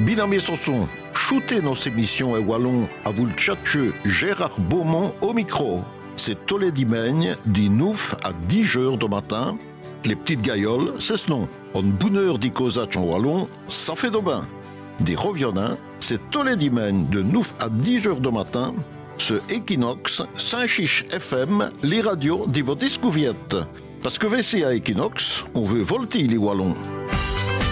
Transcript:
Binamé Sosson, shootez nos émissions et wallon à vous le tchatcheux Gérard Beaumont au micro. C'est tous les dimanches, du 9 à 10 heures du matin. Les petites gailloles, c'est ce nom. En bonne heure d'y causer en wallon, ça fait de bain. Des reviennants, c'est tous les dimanches de 9 à 10 heures du matin. Ce Equinox, Saint-Chiche FM, les radios de votre discouviette. Parce que VC à Equinox, on veut volter les wallons.